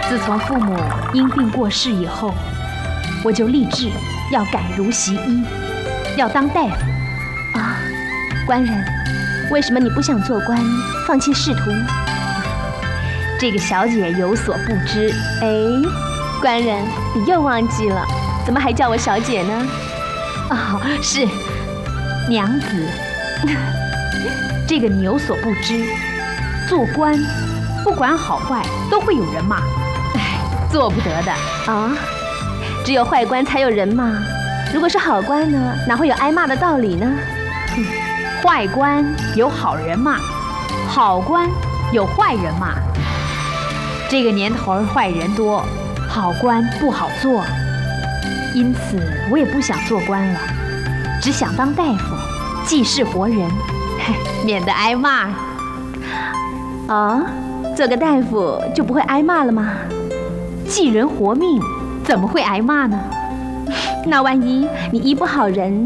自从父母因病过世以后，我就立志要改儒习医，要当大夫。 啊，官人，为什么你不想做官，放弃仕途呢？ 这个小姐有所不知。 哎，官人，你又忘记了，怎么还叫我小姐呢？ 哦，是娘子。这个你有所不知，做官不管好坏都会有人骂，哎，做不得的啊！只有坏官才有人骂，如果是好官呢，哪会有挨骂的道理呢？ 坏官有好人骂，好官有坏人骂。这个年头坏人多，好官不好做，因此我也不想做官了，只想当大夫，济世活人，免得挨骂。 哦，做个大夫就不会挨骂了吗？ 济人活命，怎么会挨骂呢？ 那万一你医不好人，